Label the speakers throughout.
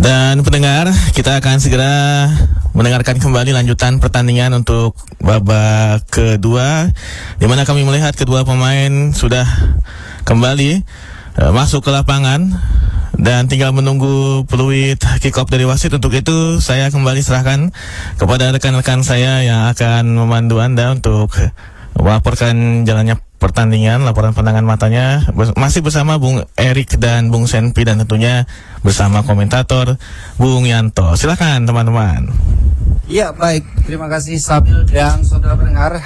Speaker 1: Dan pendengar, kita akan segera mendengarkan kembali lanjutan pertandingan untuk babak kedua, di mana kami melihat kedua pemain sudah kembali masuk ke lapangan dan tinggal menunggu peluit kick off dari wasit. Untuk itu saya kembali serahkan kepada rekan-rekan saya yang akan memandu Anda untuk melaporkan jalannya pertandingan, laporan pandangan matanya masih bersama Bung Erik dan Bung Senpi, dan tentunya bersama komentator Bung Yanto. Silakan teman-teman.
Speaker 2: Ya, baik, terima kasih Sabil dan saudara pendengar.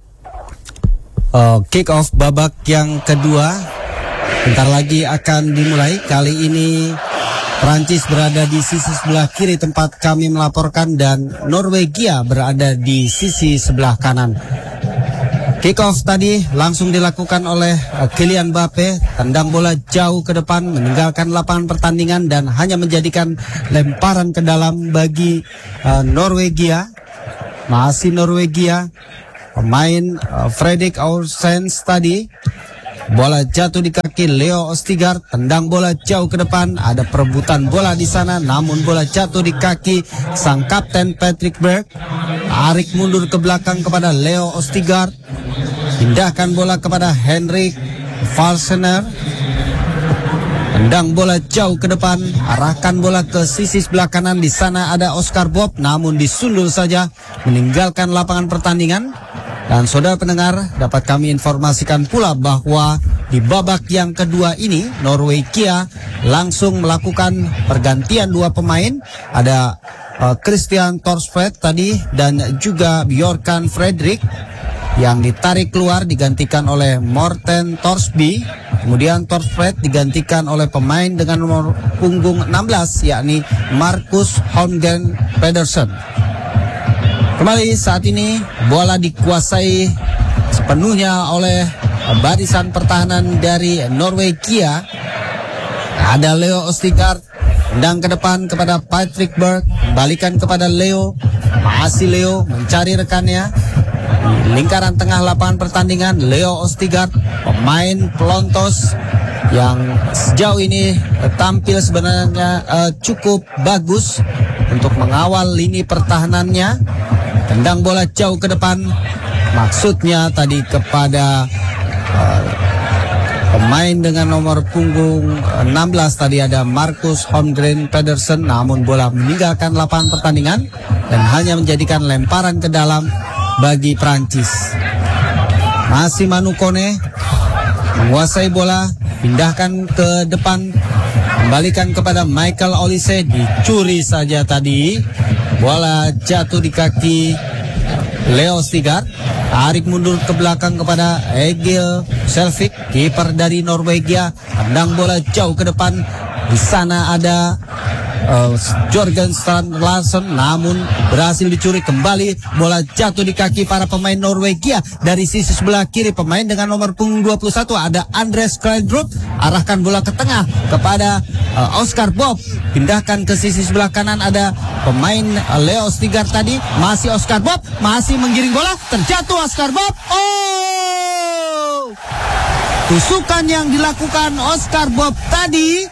Speaker 2: Kick off babak yang kedua bentar lagi akan dimulai. Kali ini Prancis berada di sisi sebelah kiri tempat kami melaporkan, dan Norwegia berada di sisi sebelah kanan. Kick-off tadi langsung dilakukan oleh Kylian Mbappe, tendang bola jauh ke depan, meninggalkan lapangan pertandingan dan hanya menjadikan lemparan ke dalam bagi Norwegia. Masih Norwegia, pemain Fredrik Aursens tadi. Bola jatuh di kaki Leo Østigard, tendang bola jauh ke depan, ada perebutan bola di sana, namun bola jatuh di kaki sang kapten Patrick Berg. Tarik mundur ke belakang kepada Leo Østigard, pindahkan bola kepada Henrik Valsener, tendang bola jauh ke depan, arahkan bola ke sisi sebelah kanan. Di sana ada Oscar Bob, namun disundul saja, meninggalkan lapangan pertandingan. Dan saudara pendengar, dapat kami informasikan pula bahwa di babak yang kedua ini Norwegia langsung melakukan pergantian dua pemain. Ada Christian Thorsvedt tadi dan juga Bjorkan Fredrik yang ditarik keluar, digantikan oleh Morten Thorsby. Kemudian Thorsvedt digantikan oleh pemain dengan nomor punggung 16, yakni Marcus Holmgren Pedersen. Kembali saat ini bola dikuasai sepenuhnya oleh barisan pertahanan dari Norwegia. Ada Leo Østigard, tendang ke depan kepada Patrick Berg, balikan kepada Leo. Masih Leo mencari rekannya. Lingkaran tengah lapangan pertandingan, Leo Østigard, pemain pelontos yang sejauh ini tampil sebenarnya cukup bagus untuk mengawal lini pertahanannya. Tendang bola jauh ke depan, maksudnya tadi kepada pemain dengan nomor punggung 16 tadi ada Marcus Holmgren Pedersen, namun bola meninggalkan lapangan pertandingan dan hanya menjadikan lemparan ke dalam bagi Prancis. Masih Manu Kone menguasai bola, pindahkan ke depan, kembalikan kepada Michael Olise, dicuri saja tadi. Bola jatuh di kaki Leo Østigard, tarik mundur ke belakang kepada Egil Selvik, kiper dari Norwegia, tendang bola jauh ke depan. Di sana ada Jørgen Strand Larsen, namun berhasil dicuri kembali. Bola jatuh di kaki para pemain Norwegia. Dari sisi sebelah kiri pemain dengan nomor punggung 21 ada Andres Kleindrup, arahkan bola ke tengah kepada Oscar Bob, pindahkan ke sisi sebelah kanan ada pemain Leo Østigard tadi. Masih Oscar Bob, masih menggiring bola, terjatuh Oscar Bob. Tusukan yang dilakukan Oscar Bob tadi,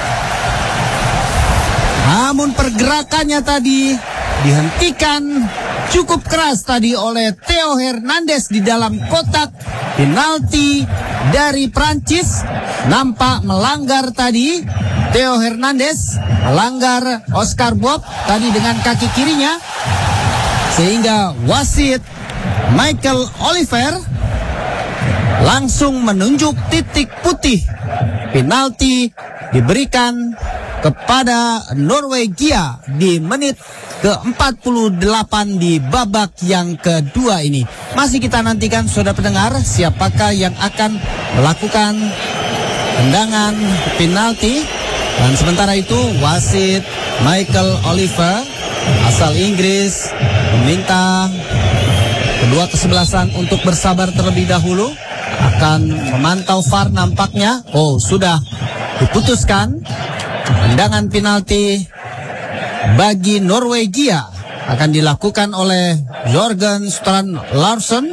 Speaker 2: namun pergerakannya tadi dihentikan cukup keras tadi oleh Theo Hernandez di dalam kotak penalti dari Prancis. Nampak melanggar tadi, Theo Hernandez melanggar Oscar Bob tadi dengan kaki kirinya, sehingga wasit Michael Oliver langsung menunjuk titik putih. Penalti diberikan kepada Norwegia di menit ke-48 di babak yang kedua ini. Masih kita nantikan saudara pendengar, siapakah yang akan melakukan tendangan penalti. Dan sementara itu wasit Michael Oliver asal Inggris meminta kedua kesebelasan untuk bersabar terlebih dahulu, akan memantau VAR nampaknya. Sudah diputuskan tendangan penalti bagi Norwegia akan dilakukan oleh Jørgen Strand Larsen.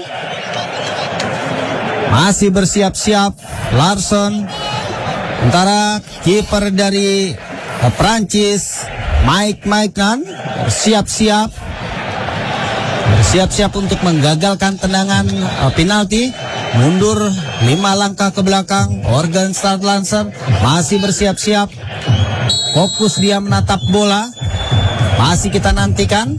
Speaker 2: Masih bersiap-siap Larsen, sementara kiper dari Prancis, Mike Maignan bersiap-siap untuk menggagalkan tendangan penalti. Mundur 5 langkah ke belakang. Oregonstad Lancers masih bersiap-siap. Fokus dia menatap bola. Masih kita nantikan.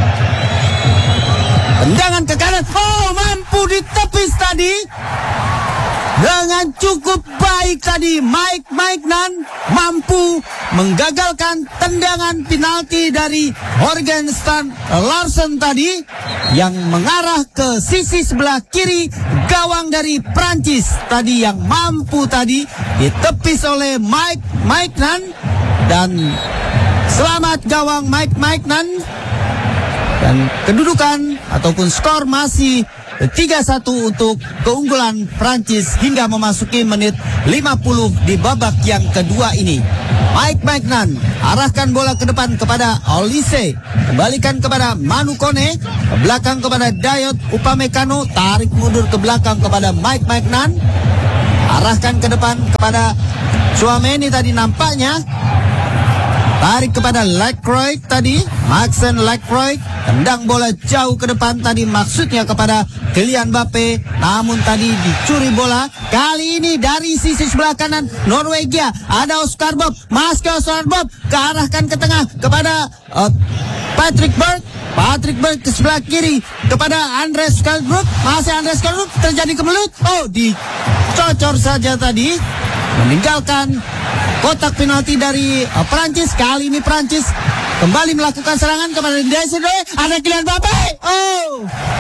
Speaker 2: Tendangan ke kanan. Oh, mampu ditepis tadi. Dengan cukup baik tadi Mike Maignan mampu menggagalkan tendangan penalti dari Oregonstad Lancers tadi yang mengarah ke sisi sebelah kiri gawang dari Prancis tadi, yang mampu tadi ditepis oleh Mike Maignan. Dan selamat gawang Mike Maignan. Dan kedudukan ataupun skor masih 3-1 untuk keunggulan Prancis hingga memasuki menit 50 di babak yang kedua ini. Mike Maignan arahkan bola ke depan kepada Olise, kembalikan kepada Manu Kone, ke belakang kepada Dayot Upamecano, tarik mundur ke belakang kepada Mike Maignan, arahkan ke depan kepada Tchouaméni tadi nampaknya. Tarik kepada Lacroix tadi, Maxen Lacroix, tendang bola jauh ke depan tadi, maksudnya kepada Kylian Mbappe, namun tadi dicuri bola. Kali ini dari sisi sebelah kanan Norwegia ada Oscar Bob, masuk Oscar Bob, kearahkan ke tengah kepada Patrick Berg ke sebelah kiri kepada Andres Skjelbrook, masih Andres Skjelbrook, terjadi kemelut. Oh, dicocor saja tadi, meninggalkan kotak penalti dari Prancis. Kali ini Prancis kembali melakukan serangan kepada Desir Doe. Ada Kylian Mbappe. Oh,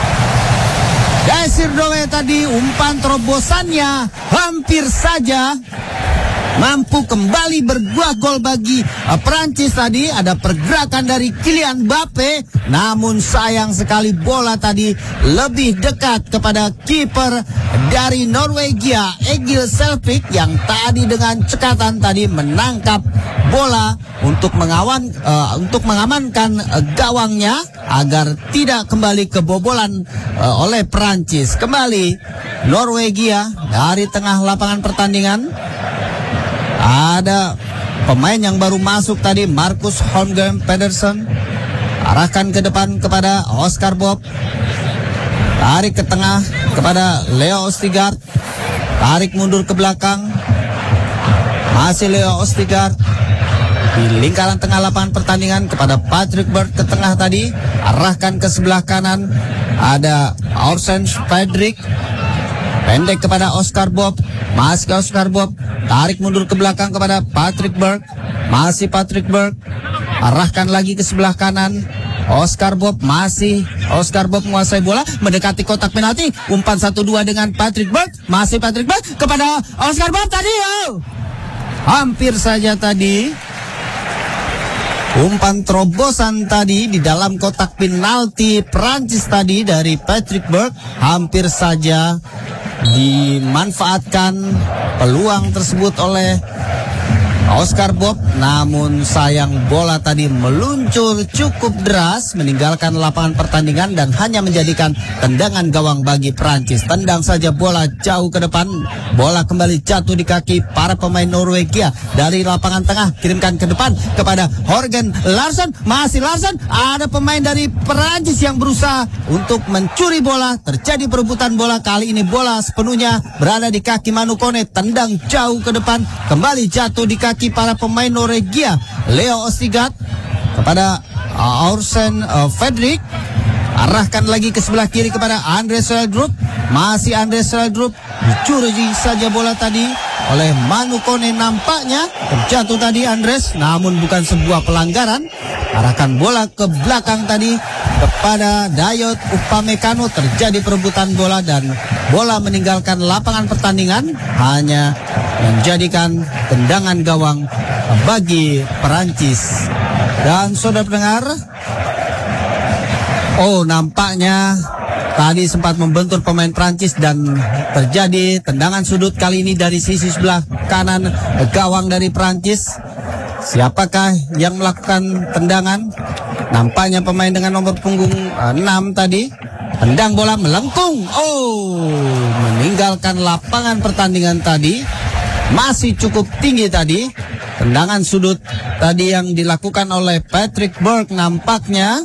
Speaker 2: Desir Doe tadi umpan terobosannya hampir saja mampu kembali berbuah gol bagi Prancis tadi. Ada pergerakan dari Kylian Mbappe, namun sayang sekali bola tadi lebih dekat kepada kiper dari Norwegia, Egil Selvik, yang tadi dengan cekatan tadi menangkap bola untuk mengamankan gawangnya agar tidak kembali kebobolan oleh Prancis. Kembali Norwegia dari tengah lapangan pertandingan. Ada pemain yang baru masuk tadi, Marcus Holmgren Pedersen, arahkan ke depan kepada Oscar Bob, tarik ke tengah kepada Leo Østigard, tarik mundur ke belakang, masih Leo Østigard di lingkaran tengah lapangan pertandingan kepada Patrick Berg ke tengah tadi, arahkan ke sebelah kanan, ada Orsen Fredrik, pendek kepada Oscar Bob, masih ke Oscar Bob, tarik mundur ke belakang kepada Patrick Berg, masih Patrick Berg, arahkan lagi ke sebelah kanan, Oscar Bob, masih Oscar Bob menguasai bola, mendekati kotak penalti, umpan 1-2 dengan Patrick Berg, masih Patrick Berg kepada Oscar Bob tadi. Oh, hampir saja tadi umpan terobosan tadi di dalam kotak penalti Prancis tadi dari Patrick Berg, hampir saja dimanfaatkan peluang tersebut oleh Oscar Bob, namun sayang bola tadi meluncur cukup deras meninggalkan lapangan pertandingan dan hanya menjadikan tendangan gawang bagi Prancis. Tendang saja bola jauh ke depan, bola kembali jatuh di kaki para pemain Norwegia. Dari lapangan tengah kirimkan ke depan kepada Jorgen Larsson, masih Larsson, ada pemain dari Prancis yang berusaha untuk mencuri bola. Terjadi perebutan bola, kali ini bola sepenuhnya berada di kaki Manu Kone, tendang jauh ke depan, kembali jatuh di kaki para pemain Norwegia. Leo Østigard kepada Orsen Fredrik, arahkan lagi ke sebelah kiri kepada Andres Skjelbrook, masih Andres Skjelbrook, dicuri saja bola tadi oleh Manu Kone, nampaknya terjatuh tadi Andres, namun bukan sebuah pelanggaran. Arahkan bola ke belakang tadi kepada Dayot Upamecano, terjadi perebutan bola dan bola meninggalkan lapangan pertandingan, hanya menjadikan tendangan gawang bagi Perancis. Dan saudara pendengar, nampaknya tadi sempat membentur pemain Prancis dan terjadi tendangan sudut kali ini dari sisi sebelah kanan gawang dari Prancis. Siapakah yang melakukan tendangan? Nampaknya pemain dengan nomor punggung 6 tadi. Tendang bola melengkung. Meninggalkan lapangan pertandingan tadi. Masih cukup tinggi tadi Tendangan sudut tadi yang dilakukan oleh Patrick Burke nampaknya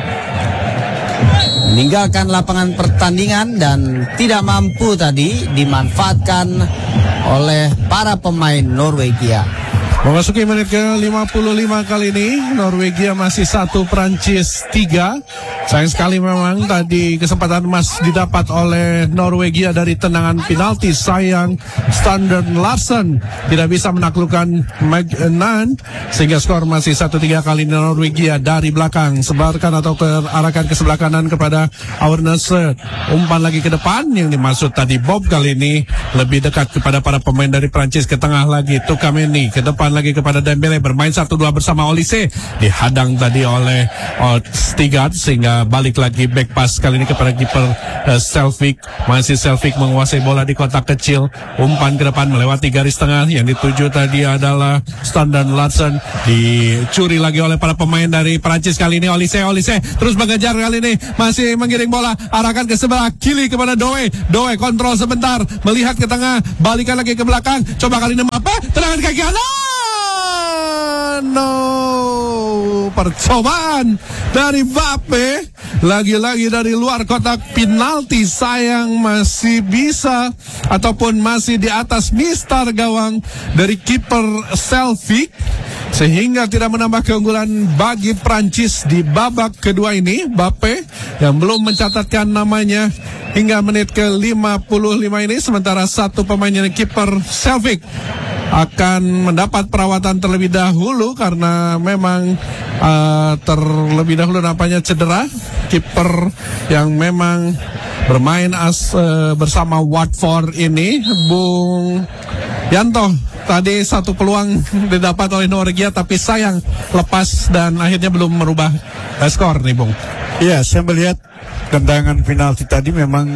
Speaker 2: meninggalkan lapangan pertandingan dan tidak mampu tadi dimanfaatkan oleh para pemain Norwegia.
Speaker 3: Memasuki menit ke-55 kali ini, Norwegia masih 1, Prancis 3. Sayang sekali memang tadi kesempatan emas didapat oleh Norwegia dari tendangan penalti. Sayang Standard Larsen tidak bisa menaklukkan Magnan, sehingga skor masih 1-3 kali ini. Norwegia dari belakang sebarkan atau arahkan ke sebelah kanan kepada Aurneset. Umpan lagi ke depan yang dimaksud tadi Bob, kali ini lebih dekat kepada para pemain dari Prancis. Ke tengah lagi Tukameni, ke depan lagi kepada Dembele, bermain 1-2 bersama Olise, dihadang tadi oleh Stigard sehingga balik lagi back pass kali ini kepada kiper Selvik. Masih Selvik menguasai bola di kotak kecil, umpan ke depan melewati garis tengah, yang dituju tadi adalah Standard Larsen, dicuri lagi oleh para pemain dari Prancis. Kali ini Olise terus mengejar, kali ini masih mengiring bola, arahkan ke sebelah kiri kepada Doe kontrol sebentar, melihat ke tengah, balikan lagi ke belakang, coba kali ini apa? Tendangan kaki kanan. Percobaan dari Mbappe, lagi-lagi dari luar kotak penalti. Sayang masih bisa ataupun masih di atas mistar gawang dari kiper Selvik, sehingga tidak menambah keunggulan bagi Prancis di babak kedua ini. Mbappe yang belum mencatatkan namanya hingga menit ke-55 ini, sementara satu pemainnya kiper Selvik akan mendapat perawatan terlebih dahulu karena memang terlebih dahulu nampaknya cedera. Kiper yang memang bermain bersama Watford ini, Bung Yanto, tadi satu peluang didapat oleh Norwegia tapi sayang lepas dan akhirnya belum merubah skor nih, Bung.
Speaker 4: Iya, saya melihat tendangan penalti tadi memang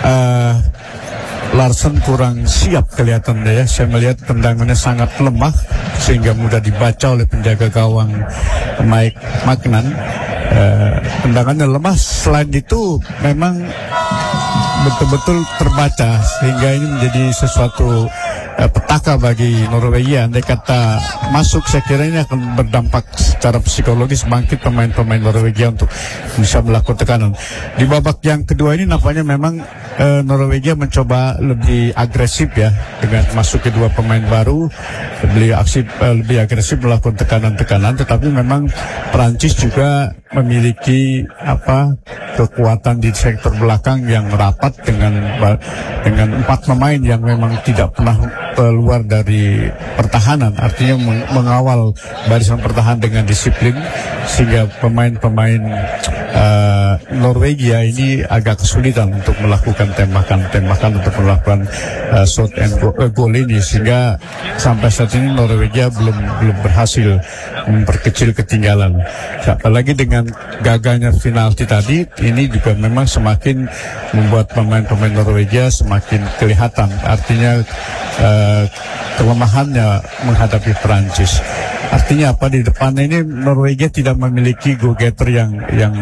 Speaker 4: Larsen kurang siap kelihatannya ya. Saya melihat tendangannya sangat lemah sehingga mudah dibaca oleh penjaga gawang Mike Magnan. Tendangannya lemah. Selain itu memang betul-betul terbaca sehingga ini menjadi sesuatu petaka bagi Norwegia. Andai kata masuk, saya kira ini akan berdampak secara psikologis bangkit pemain-pemain Norwegia untuk bisa melakukan tekanan. Di babak yang kedua ini nampaknya memang Norwegia mencoba lebih agresif ya, dengan masuk kedua pemain baru, lebih agresif melakukan tekanan-tekanan. Tetapi memang Prancis juga memiliki kekuatan di sektor belakang yang rapat dengan 4 pemain yang memang tidak pernah keluar dari pertahanan, artinya mengawal barisan pertahanan dengan disiplin, sehingga pemain-pemain Norwegia ini agak kesulitan untuk melakukan tembakan untuk melakukan shot and goal ini, sehingga sampai saat ini Norwegia belum berhasil memperkecil ketinggalan. Apalagi dengan gagalnya penalti tadi, ini juga memang semakin membuat pemain-pemain Norwegia semakin kelihatan, artinya kelemahannya menghadapi Prancis. Artinya apa, di depan ini Norwegia tidak memiliki goal getter yang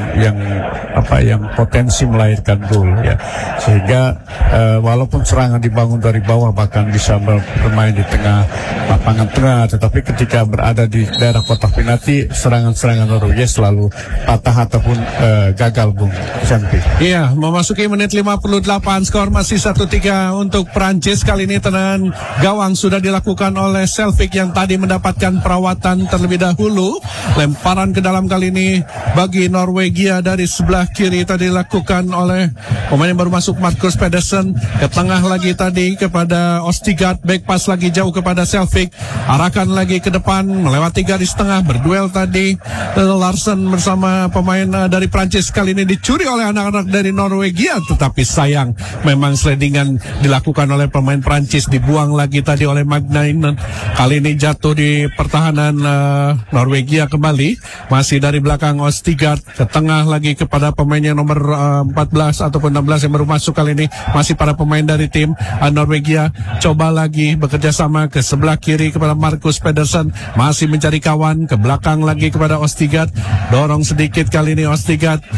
Speaker 4: potensi melahirkan gol ya. Sehingga walaupun serangan dibangun dari bawah, bahkan bisa bermain di tengah lapangan tengah, tetapi ketika berada di daerah kotak penalti, serangan-serangan Norwegia selalu patah ataupun gagal, Bung Santi.
Speaker 3: Iya, memasuki menit 58, skor masih 1-3 untuk Prancis. Kali ini tendangan gawang sudah dilakukan oleh Selvik yang tadi mendapatkan perawatan terlebih dahulu. Lemparan ke dalam kali ini bagi Norwegia dari sebelah kiri tadi dilakukan oleh pemain yang baru masuk, Marcus Pedersen. Ke tengah lagi tadi kepada Ostigard, back pass lagi jauh kepada Selvik, arahkan lagi ke depan melewati garis tengah, berduel tadi Larsen bersama pemain dari Prancis. Kali ini dicuri oleh anak-anak dari Norwegia, tetapi sayang memang slidingan dilakukan oleh pemain Prancis, dibuang lagi tadi oleh Magnainen. Kali ini jatuh di pertahanan Norwegia kembali, masih dari belakang Ostigard, ke tengah lagi kepada pemain yang nomor 14 ataupun 16 yang baru masuk kali ini, masih para pemain dari tim Norwegia. Coba lagi bekerja sama ke sebelah kiri kepada Marcus Pedersen, masih mencari kawan, ke belakang lagi kepada Ostigard, dorong sedikit kali ini Ostigard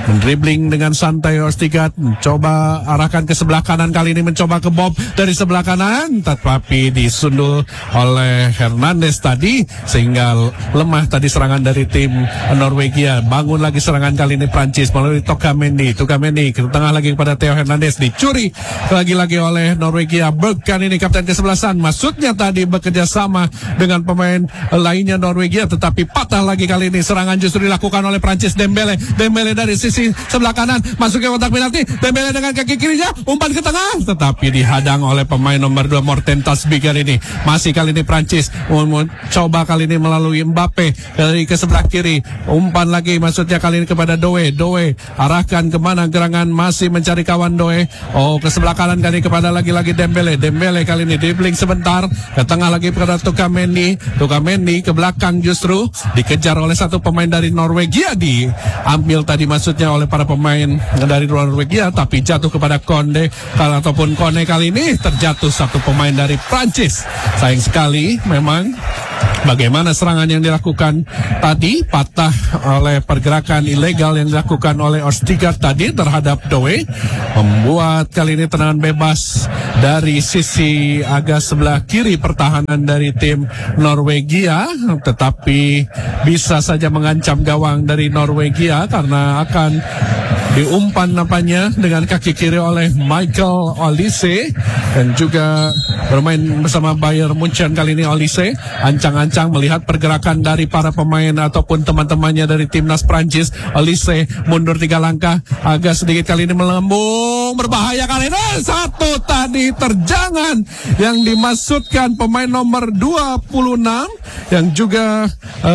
Speaker 3: mendribling dengan santai Ostigat, mencoba arahkan ke sebelah kanan, kali ini mencoba ke Bob dari sebelah kanan, tetapi disundul oleh Hernandez tadi sehingga lemah tadi serangan dari tim Norwegia. Bangun lagi serangan kali ini Prancis melalui Tukamendi ke tengah lagi kepada Theo Hernandez, dicuri lagi-lagi oleh Norwegia. Berg kali ini kapten kesebelasan, maksudnya tadi bekerja sama dengan pemain lainnya Norwegia, tetapi patah lagi kali ini. Serangan justru dilakukan oleh Prancis. Dembele dari sisi sebelah kanan masuk ke kotak penalti. Dembele dengan kaki kirinya umpan ke tengah, tetapi dihadang oleh pemain nomor 2 Morten Tasby kali ini. Masih kali ini Prancis coba kali ini melalui Mbappe dari ke sebelah kiri, umpan lagi maksudnya kali ini kepada Doe arahkan kemana gerangan, masih mencari kawan Doe. Ke sebelah kanan kali kepada lagi-lagi Dembele kali ini dribbling sebentar ke tengah lagi kepada Tukamendi ke belakang, justru dikejar oleh satu pemain dari Norwegia, diambil tadi maksudnya oleh para pemain dari Norwegia, tapi jatuh kepada Kone kali ini terjatuh satu pemain dari Prancis. Sayang sekali memang bagaimana serangan yang dilakukan tadi, patah oleh pergerakan ilegal yang dilakukan oleh Ostigat tadi terhadap Doe, membuat kali ini tendangan bebas dari sisi agak sebelah kiri pertahanan dari tim Norwegia, tetapi bisa saja mengancam gawang dari Norwegia karena akan diumpan nampaknya dengan kaki kiri oleh Michael Olise, dan juga bermain bersama Bayern Munchen kali ini. Olise ancang-ancang melihat pergerakan dari para pemain ataupun teman-temannya dari timnas Prancis. Olise mundur 3 langkah, agak sedikit kali ini melambung, berbahaya kali ini. Satu tadi terjangan yang dimaksudkan pemain nomor 26 yang juga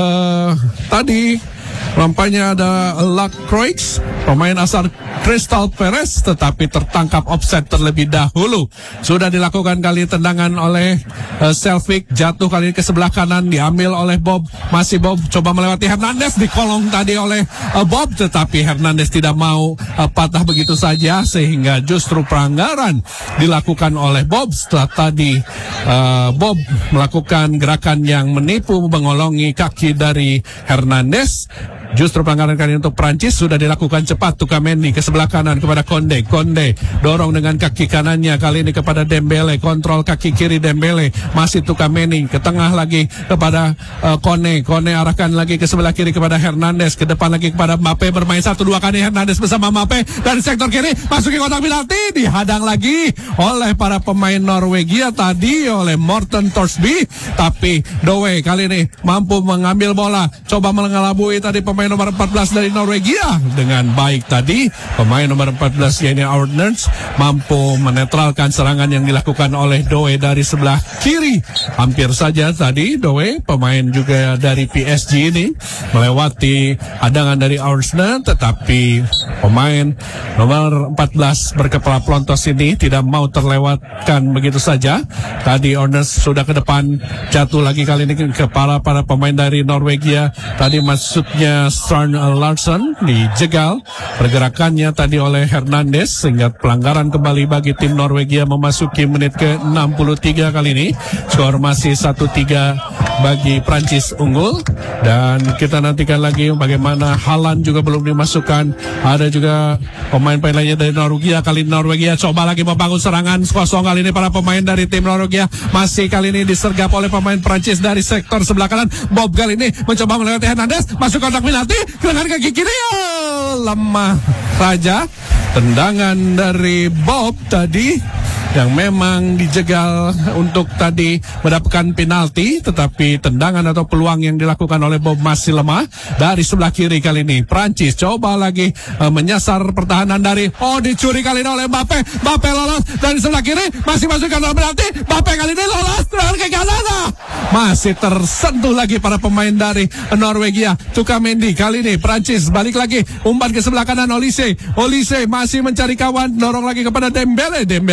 Speaker 3: tadi nampaknya ada Lacroix, pemain asal Crystal Palace, tetapi tertangkap offside terlebih dahulu. Sudah dilakukan kali tendangan oleh Selvik, jatuh kali ke sebelah kanan, diambil oleh Bob. Masih Bob coba melewati Hernandez, dikolong tadi oleh Bob, tetapi Hernandez tidak mau patah begitu saja, sehingga justru pelanggaran dilakukan oleh Bob setelah tadi Bob melakukan gerakan yang menipu, mengolongi kaki dari Hernandez. Justru pelanggaran kali untuk Prancis sudah dilakukan cepat. Tukamendi ke sebelah kanan kepada Konde dorong dengan kaki kanannya kali ini kepada Dembele, kontrol kaki kiri Dembele, masih Tukamendi ke tengah lagi kepada Kone arahkan lagi ke sebelah kiri kepada Hernandez, ke depan lagi kepada Mbappe, bermain 1-2 kali Hernandez bersama Mbappe dari sektor kiri, masuki kotak penalti, dihadang lagi oleh para pemain Norwegia tadi, oleh Morten Thorsby, tapi Doe kali ini mampu mengambil bola, coba mengelabui tadi pemain nomor 14 dari Norwegia dengan baik tadi. Pemain nomor 14 yaitu Ordnance mampu menetralkan serangan yang dilakukan oleh Doe dari sebelah kiri. Hampir saja tadi Doe, pemain juga dari PSG ini, melewati hadangan dari Ordnance, tetapi pemain nomor 14 berkepala pelontos ini tidak mau terlewatkan begitu saja. Tadi Ordnance sudah ke depan, jatuh lagi kali ini ke para pemain dari Norwegia. Tadi maksudnya Strand Larsson dijegal pergerakannya tadi oleh Hernandez, sehingga pelanggaran kembali bagi tim Norwegia memasuki menit ke-63 kali ini. Skor masih 1-3 bagi Prancis unggul, dan kita nantikan lagi bagaimana Haaland juga belum dimasukkan. Ada juga pemain-pemain lainnya dari Norwegia. Kali ini Norwegia coba lagi membangun serangan kosong kali ini. Para pemain dari tim Norwegia masih kali ini disergap oleh pemain Prancis dari sektor sebelah kanan. Bob kali ini mencoba melewati Hernandez, masuk kotak penalti dengan kaki kiri, lemah saja tendangan dari Bob tadi yang memang dijegal untuk tadi mendapatkan penalti, tetapi tendangan atau peluang yang dilakukan oleh Bob masih lemah. Dari sebelah kiri kali ini Prancis coba lagi menyasar pertahanan dari dicuri kali ini oleh Mbappe lolos dari sebelah kiri, masih masuk ke dalam penalti. Mbappe kali ini lolos dengan ke kanan, masih tersentuh lagi para pemain dari Norwegia. Tukamendi kali ini Prancis balik lagi, umpan ke sebelah kanan Olise masih mencari kawan, dorong lagi kepada Dembele kembali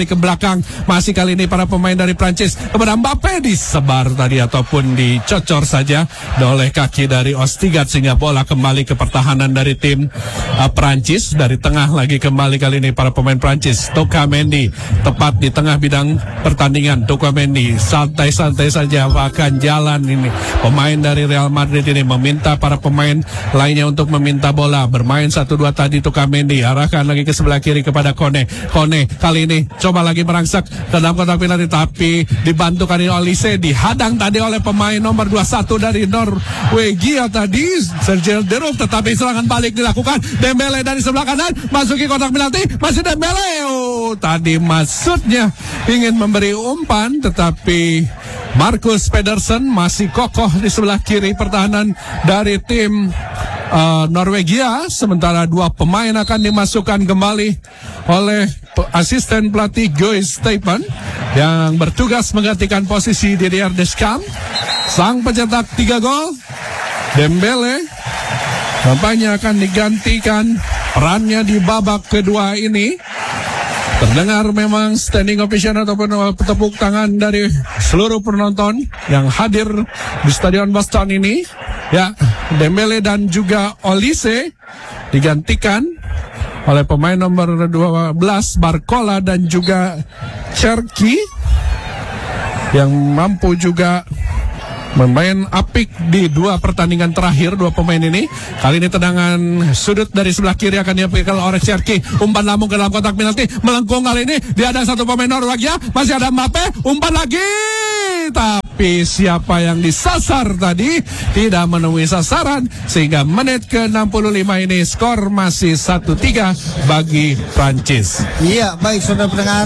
Speaker 3: ke belakang. Masih kali ini para pemain dari Prancis kepada Mbappe, disebar tadi ataupun dicocor saja oleh kaki dari Ostigard sehingga bola kembali ke pertahanan dari tim Prancis. Dari tengah lagi kembali kali ini para pemain Prancis. Tchouaméni tepat di tengah bidang pertandingan. Tchouaméni santai-santai saja akan jalan ini. Pemain dari Real Madrid ini meminta para pemain lainnya untuk meminta bola. Bermain 1-2 tadi Tchouaméni, arahkan lagi ke sebelah kiri kepada Kone kali ini coba lagi merangsek ke dalam kotak penalti, tapi dibantu kali ini Olise, dihadang tadi oleh pemain nomor 21 dari Norwegia tadi, Sergio Derup, tetapi serangan balik dilakukan. Dembele dari sebelah kanan masuki kotak penalti, masih Dembele. Tadi maksudnya ingin memberi umpan, tetapi Marcus Pedersen masih kokoh di sebelah kiri pertahanan dari tim Norwegia. Sementara 2 pemain akan dimasukkan kembali oleh asisten pelatih Guy Stephen yang bertugas menggantikan posisi Didier Deschamps. Sang pencetak 3 gol Dembele tampaknya akan digantikan perannya di babak kedua ini. Terdengar memang standing ovation ataupun tepuk tangan dari seluruh penonton yang hadir di Stadion Boston ini. Ya, Dembele dan juga Olise digantikan oleh pemain nomor 12 Barcola dan juga Cherki yang mampu juga bermain apik di 2 pertandingan terakhir 2 pemain ini. Kali ini tendangan sudut dari sebelah kiri akan diambil oleh Cherki. Umpan lambung ke dalam kotak penalti, melengkung kali ini. Dia ada 1 pemain Norwegia, masih ada Mbappe, umpan lagi. Tapi siapa yang disasar tadi tidak menemui sasaran, sehingga menit ke-65 ini skor masih 1-3 bagi Prancis.
Speaker 2: Iya, baik saudara pendengar,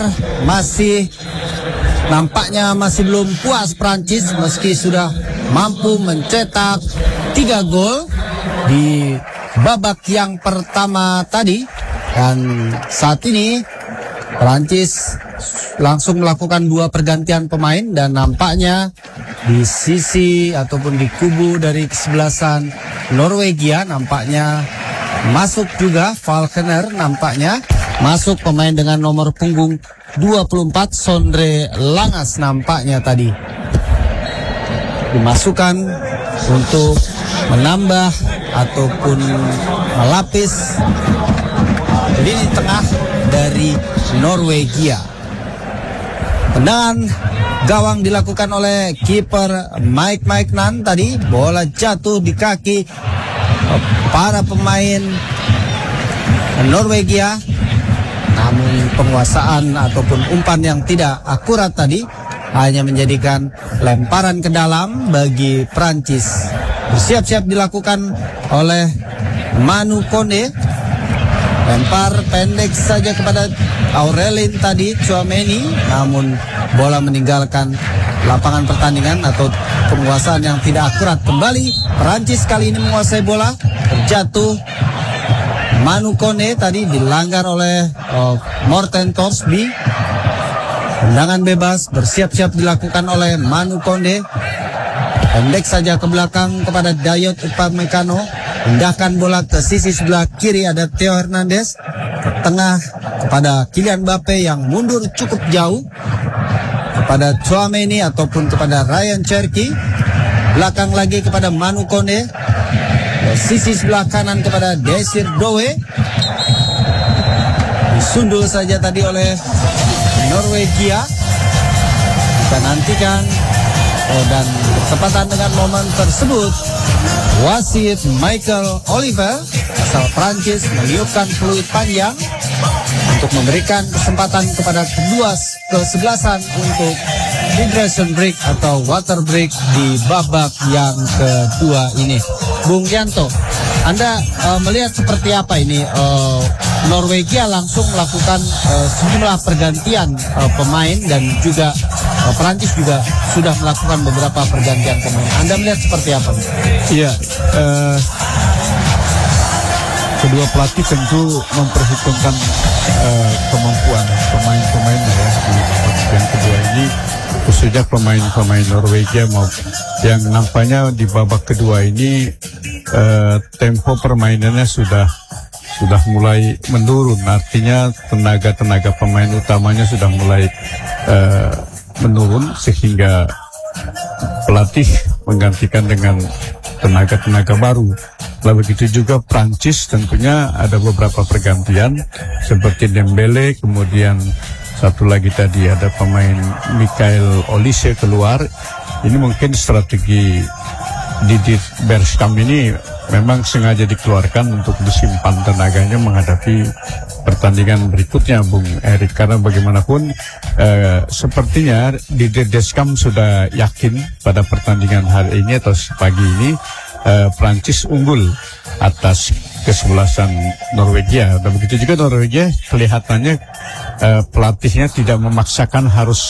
Speaker 2: nampaknya masih belum puas Prancis meski sudah mampu mencetak 3 gol di babak yang pertama tadi. Dan saat ini Prancis langsung melakukan 2 pergantian pemain, dan nampaknya di sisi ataupun di kubu dari kesebelasan Norwegia nampaknya masuk juga Falconer, nampaknya masuk pemain dengan nomor punggung 24 Sondre Langas nampaknya tadi dimasukkan untuk menambah ataupun melapis lini tengah dari Norwegia. Tendangan gawang dilakukan oleh kiper Mike Nan tadi. Bola jatuh di kaki para pemain Norwegia, namun penguasaan ataupun umpan yang tidak akurat tadi hanya menjadikan lemparan ke dalam bagi Prancis. Bersiap-siap dilakukan oleh Manu Kone. Lempar pendek saja kepada Aurelien tadi, Tchouaméni, namun bola meninggalkan lapangan pertandingan atau penguasaan yang tidak akurat. Kembali Prancis kali ini menguasai bola, terjatuh Manu Kone tadi dilanggar oleh Morten Thorsby. Tendangan bebas bersiap-siap dilakukan oleh Manu Kone. Pendek saja ke belakang kepada Dayot Upamecano. Pindahkan bola ke sisi sebelah kiri, ada Theo Hernandez. Ke tengah kepada Kylian Mbappe yang mundur cukup jauh. Kepada Tchouaméni ataupun kepada Ryan Cherki. Belakang lagi kepada Manu Kone. Ke sisi sebelah kanan kepada Desir Doe. Disundul saja tadi oleh Norwegia. Kita nantikan dan bertepatan dengan momen tersebut, wasit Michael Oliver asal Prancis meniupkan peluit panjang untuk memberikan kesempatan kepada kedua kesebelasan untuk hydration break atau water break di babak yang kedua ini. Bung Yanto, Anda melihat seperti apa ini? Norwegia langsung melakukan sejumlah pergantian pemain dan juga Prancis juga sudah melakukan beberapa pergantian pemain. Anda melihat seperti apa?
Speaker 4: Iya, kedua pelatih tentu memperhitungkan kemampuan pemain-pemainnya ya di babak yang kedua ini, khususnya pemain-pemain Norwegia yang nampaknya di babak kedua ini tempo permainannya sudah mulai menurun. Artinya tenaga pemain utamanya sudah mulai menurun, sehingga pelatih menggantikan dengan tenaga baru. Lalu begitu juga Prancis, tentunya ada beberapa pergantian seperti Dembele, kemudian satu lagi tadi ada pemain Michael Olise keluar. Ini mungkin strategi Didier Deschamps ini memang sengaja dikeluarkan untuk disimpan tenaganya menghadapi pertandingan berikutnya, Bung Erik, karena bagaimanapun sepertinya Didier Deschamps sudah yakin pada pertandingan hari ini atau pagi ini Prancis unggul atas kesebelasan Norwegia. Dan begitu juga Norwegia kelihatannya pelatihnya tidak memaksakan harus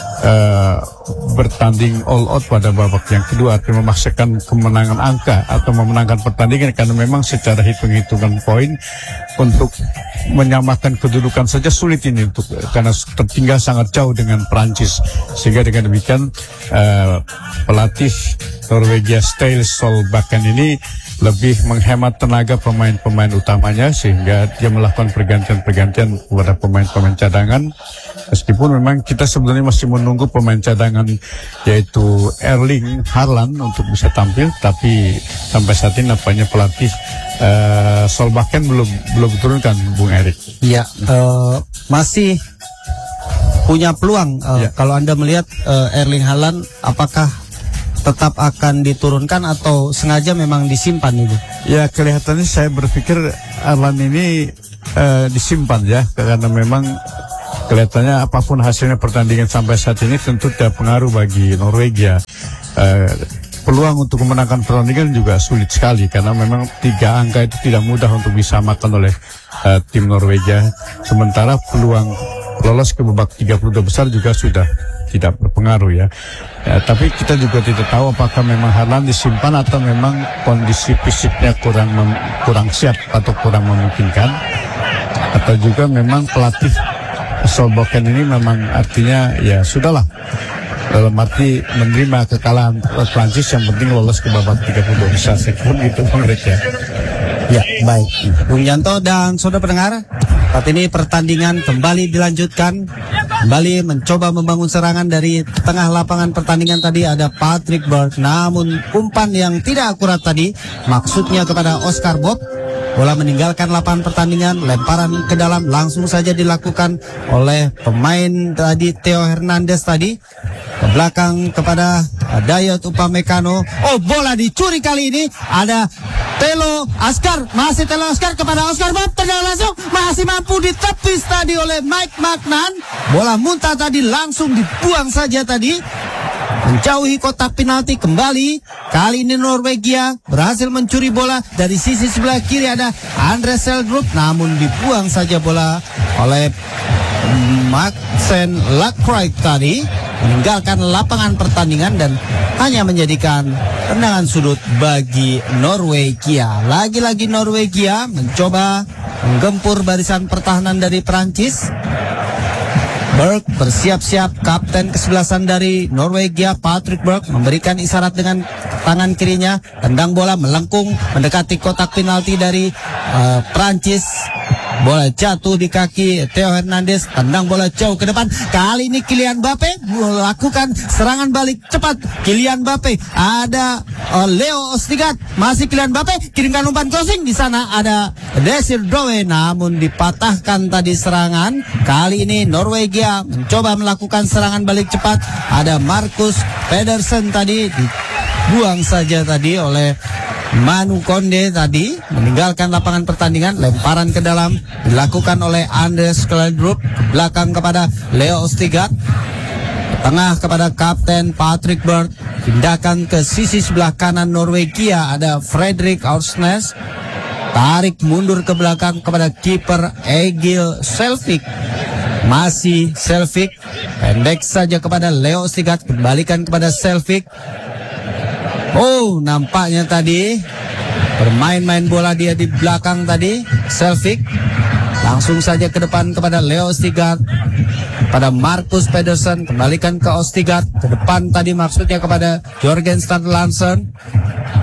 Speaker 4: bertanding all out pada babak yang kedua, artinya memaksakan kemenangan angka atau memenangkan pertandingan, karena memang secara hitung-hitungan poin untuk menyamakan kedudukan saja sulit ini karena tertinggal sangat jauh dengan Prancis. Sehingga dengan demikian pelatih Norwegia Ståle Solbakken ini lebih menghemat tenaga pemain-pemain utamanya, sehingga dia melakukan pergantian-pergantian kepada pemain-pemain cadangan. Meskipun memang kita sebenarnya masih menunggu pemain cadangan yaitu Erling Haaland untuk bisa tampil, tapi sampai saat ini nampaknya pelatih Solbakken belum turunkan, Bung Erik.
Speaker 2: Iya, masih punya peluang. Kalau Anda melihat Erling Haaland, apakah tetap akan diturunkan atau sengaja memang disimpan itu?
Speaker 4: Ya, kelihatannya saya berpikir Haaland ini disimpan ya, karena memang kelihatannya apapun hasilnya pertandingan sampai saat ini tentu tidak pengaruh bagi Norwegia. Peluang untuk memenangkan pertandingan juga sulit sekali, karena memang 3 angka itu tidak mudah untuk disamakan oleh tim Norwegia. Sementara peluang lolos ke babak 32 besar juga sudah tidak berpengaruh ya. Tapi kita juga tidak tahu apakah memang Haaland disimpan atau memang kondisi fisiknya kurang siap atau kurang memungkinkan, atau juga memang pelatih Solbakken ini memang artinya ya sudahlah, dalam arti menerima kekalahan Prancis, yang penting lolos ke babak 32 besar, sekun gitu menurutnya.
Speaker 2: Ya, baik. Bung Yanto dan saudara pendengar, saat ini pertandingan kembali dilanjutkan. Kembali mencoba membangun serangan dari tengah lapangan pertandingan tadi ada Patrick Berg, namun umpan yang tidak akurat tadi maksudnya kepada Oscar Bob. Bola meninggalkan lapangan pertandingan, lemparan ke dalam langsung saja dilakukan oleh pemain tadi Theo Hernandez tadi ke belakang kepada Dayot Upamecano. Oh, bola dicuri kali ini ada Telo Askar, masih Telo Askar kepada Oscar Bob, tendang langsung masih mampu ditepis tadi oleh Mike Magnan. Bola muntah tadi langsung dibuang saja tadi, menjauhi kotak penalti kembali. Kali ini Norwegia berhasil mencuri bola dari sisi sebelah kiri, ada Andres Seldrup, namun dibuang saja bola oleh Maxen Lacroix tadi, meninggalkan lapangan pertandingan dan hanya menjadikan tendangan sudut bagi Norwegia. Lagi-lagi Norwegia mencoba menggempur barisan pertahanan dari Prancis. Berg bersiap-siap, kapten kesebelasan dari Norwegia Patrick Berg memberikan isyarat dengan tangan kirinya, tendang bola melengkung mendekati kotak penalti dari Prancis. Bola jatuh di kaki Theo Hernandez, tendang bola jauh ke depan. Kali ini Kylian Mbappe melakukan serangan balik cepat. Kylian Mbappe, ada Leo Ostigard, masih Kylian Mbappe kirimkan umpan crossing, di sana ada Desir Doe, namun dipatahkan tadi serangan. Kali ini Norwegia mencoba melakukan serangan balik cepat. Ada Marcus Pedersen tadi dibuang saja tadi oleh Manu Konde tadi, meninggalkan lapangan pertandingan. Lemparan ke dalam dilakukan oleh Andres Seldrup, ke belakang kepada Leo Ostigard, tengah kepada kapten Patrick Berg, pindahkan ke sisi sebelah kanan Norwegia ada Fredrik Aursnes, tarik mundur ke belakang kepada kiper Egil Selvik, masih Selvik, pendek saja kepada Leo Ostigard, kembalikan kepada Selvik. Oh, nampaknya tadi bermain-main bola dia di belakang tadi, Selvik. Langsung saja ke depan kepada Leo Ostigard, pada Marcus Pedersen, kembalikan ke Ostigard, ke depan tadi maksudnya kepada Jorgen Strand Larsen.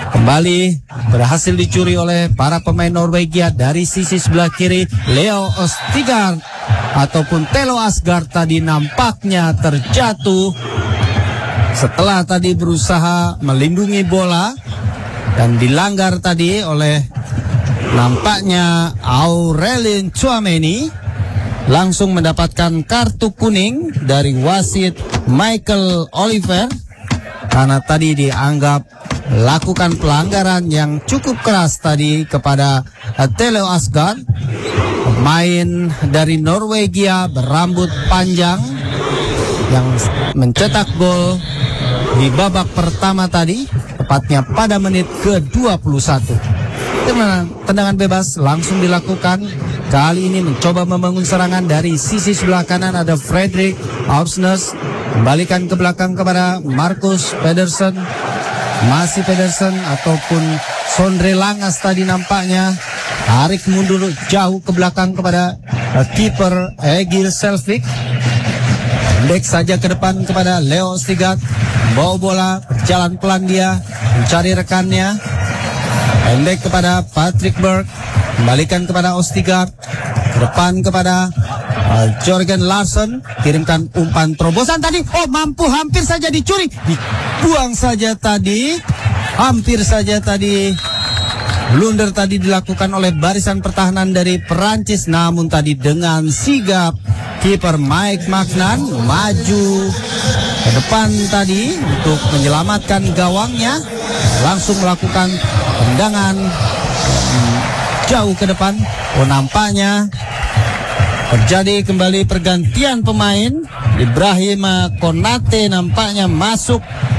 Speaker 2: Kembali berhasil dicuri oleh para pemain Norwegia dari sisi sebelah kiri. Leo Østigard ataupun Telo Asgard tadi nampaknya terjatuh setelah tadi berusaha melindungi bola dan dilanggar tadi oleh nampaknya Aurelien Tchouameni. Langsung mendapatkan kartu kuning dari wasit Michael Oliver karena tadi dianggap lakukan pelanggaran yang cukup keras tadi kepada Telo Asgard, pemain dari Norwegia berambut panjang yang mencetak gol di babak pertama tadi, tepatnya pada menit ke-21. Tendangan bebas langsung dilakukan. Kali ini mencoba membangun serangan dari sisi sebelah kanan. Ada Fredrik Aursnes, kembalikan ke belakang kepada Marcus Pedersen. Masih Pedersen ataupun Sondre Langas tadi nampaknya tarik mundur jauh ke belakang kepada kiper Egil Selvik. Pendek saja ke depan kepada Leo Østigard. Bawa bola, berjalan pelan dia mencari rekannya. Pendek kepada Patrick Berg, kembalikan kepada Østigard, ke depan kepada Jørgen Larsen, kirimkan umpan terobosan tadi. Oh, mampu, hampir saja dicuri, dibuang saja tadi, hampir saja tadi. Blunder tadi dilakukan oleh barisan pertahanan dari Perancis, namun tadi dengan sigap kiper Mike Magnan maju ke depan tadi untuk menyelamatkan gawangnya, langsung melakukan tendangan jauh ke depan. Oh, nampaknya terjadi kembali pergantian pemain. Ibrahima Konate nampaknya masuk